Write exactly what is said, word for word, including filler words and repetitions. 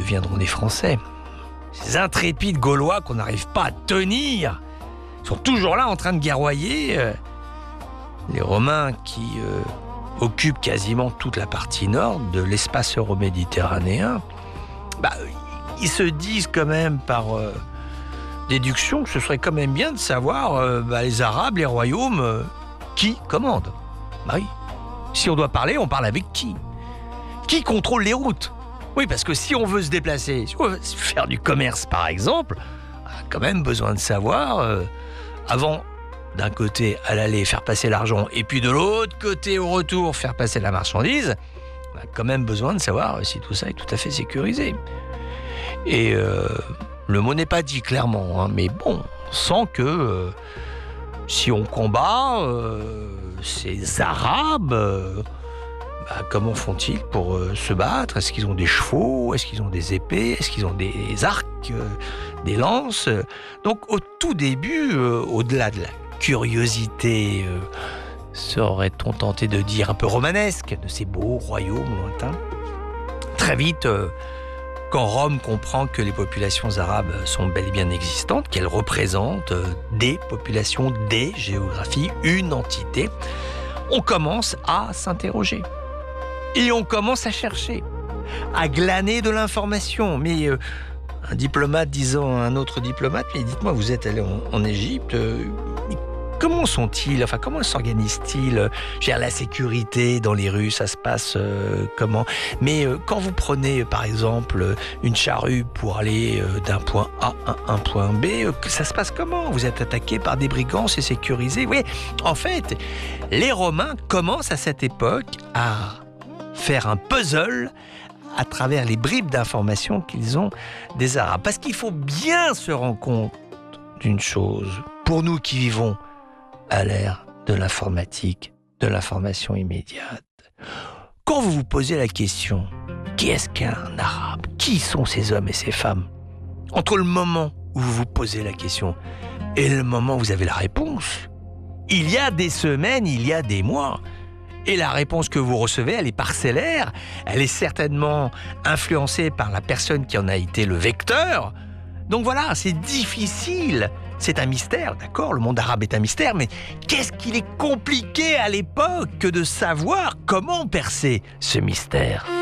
deviendront des Français. Ces intrépides Gaulois qu'on n'arrive pas à tenir sont toujours là en train de guerroyer. Les Romains qui euh, occupent quasiment toute la partie nord de l'espace euro-méditerranéen, bah, ils se disent quand même par euh, déduction que ce serait quand même bien de savoir euh, bah, les Arabes, les royaumes, euh, qui commandent. Bah oui. Si on doit parler, on parle avec qui? Qui contrôle les routes? Oui, parce que si on veut se déplacer, si on veut faire du commerce par exemple, on a quand même besoin de savoir, euh, avant d'un côté à l'aller faire passer l'argent et puis de l'autre côté au retour faire passer la marchandise, on a quand même besoin de savoir si tout ça est tout à fait sécurisé. Et euh, le mot n'est pas dit clairement, hein, mais bon, on sent que euh, si on combat euh, ces Arabes, euh, bah, comment font-ils pour euh, se battre? Est-ce qu'ils ont des chevaux? Est-ce qu'ils ont des épées? Est-ce qu'ils ont des arcs, euh, des lances? Donc au tout début, euh, au-delà de la curiosité, euh, serait-on tenté de dire un peu romanesque, de ces beaux royaumes lointains, très vite, euh, quand Rome comprend que les populations arabes sont bel et bien existantes, qu'elles représentent euh, des populations, des géographies, une entité, on commence à s'interroger. Et on commence à chercher, à glaner de l'information. Mais euh, un diplomate disant à un autre diplomate, mais dites-moi, vous êtes allé en, en Égypte, euh, comment sont-ils? Enfin, comment s'organisent-ils? Je veux dire, la sécurité dans les rues, ça se passe euh, comment? Mais euh, quand vous prenez, par exemple, une charrue pour aller euh, d'un point A à un point B, euh, ça se passe comment? Vous êtes attaqué par des brigands, c'est sécurisé? Oui, en fait, les Romains commencent à cette époque à faire un puzzle à travers les bribes d'informations qu'ils ont des Arabes. Parce qu'il faut bien se rendre compte d'une chose, pour nous qui vivons à l'ère de l'informatique, de l'information immédiate. Quand vous vous posez la question, qu'est-ce qu'un Arabe? Qui sont ces hommes et ces femmes? Entre le moment où vous vous posez la question et le moment où vous avez la réponse, il y a des semaines, il y a des mois. Et la réponse que vous recevez, elle est parcellaire, elle est certainement influencée par la personne qui en a été le vecteur. Donc voilà, c'est difficile. C'est un mystère, d'accord, le monde arabe est un mystère, mais qu'est-ce qu'il est compliqué à l'époque que de savoir comment percer ce mystère ?